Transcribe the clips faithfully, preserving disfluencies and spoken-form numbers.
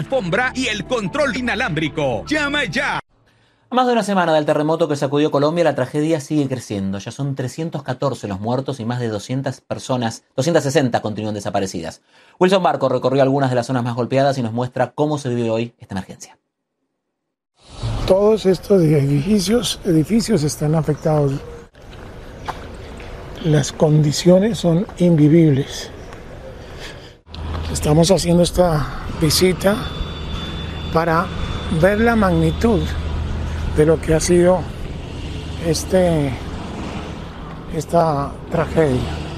alfombra y el control inalámbrico. ¡Llama ya! A más de una semana del terremoto que sacudió Colombia, la tragedia sigue creciendo. Ya son trescientos catorce los muertos y más de doscientas personas, doscientas sesenta continúan desaparecidas. Wilson Barco recorrió algunas de las zonas más golpeadas y nos muestra cómo se vive hoy esta emergencia. Todos estos edificios, edificios están afectados. Las condiciones son invivibles. Estamos haciendo esta visita para ver la magnitud de lo que ha sido este, esta tragedia.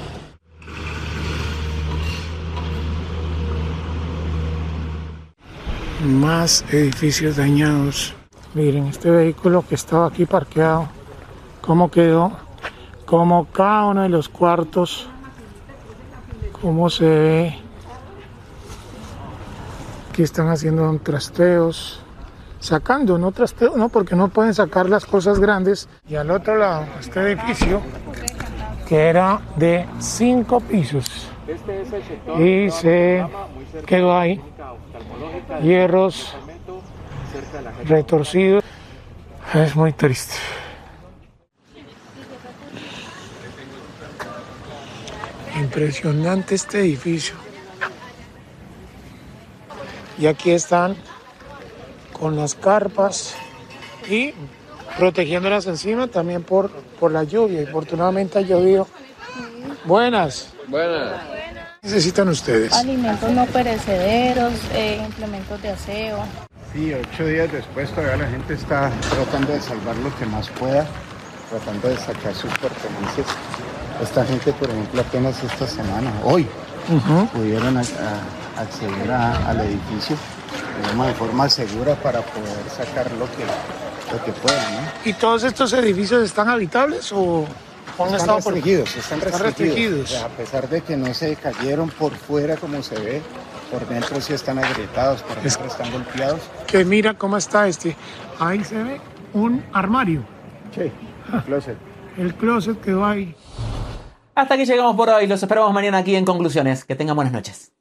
Más edificios dañados. Miren, este vehículo que estaba aquí parqueado, cómo quedó, cómo cada uno de los cuartos, cómo se ve. Aquí están haciendo trasteos. Sacando, no trasteo, no, porque no pueden sacar las cosas grandes. Y al otro lado, este edificio, que era de cinco pisos, y se quedó ahí, hierros retorcidos. Es muy triste. Impresionante este edificio. Y aquí están con las carpas y protegiéndolas encima también por, por la lluvia. Y afortunadamente ha llovido. Buenas. Buenas. ¿Qué necesitan ustedes? Alimentos no perecederos, eh, implementos de aseo. Sí, ocho días después todavía la gente está tratando de salvar lo que más pueda, tratando de sacar sus pertenencias. Esta gente, por ejemplo, apenas esta semana, hoy, uh-huh. pudieron a, a acceder a, al edificio de forma segura para poder sacar lo que, lo que puedan, ¿no? ¿Y todos estos edificios están habitables o han están estado restringidos? Por... Están restringidos. restringidos. O sea, a pesar de que no se cayeron por fuera como se ve, por dentro sí están agrietados, por dentro es... están golpeados. Que mira cómo está este. Ahí se ve un armario. Sí, el closet. El closet quedó ahí. Hasta aquí llegamos por hoy. Los esperamos mañana aquí en Conclusiones. Que tengan buenas noches.